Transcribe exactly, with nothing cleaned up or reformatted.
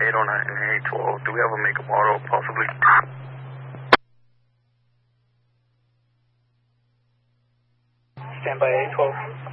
eight oh nine and eight twelve. Do we have a make a model, possibly? Stand by eight twelve.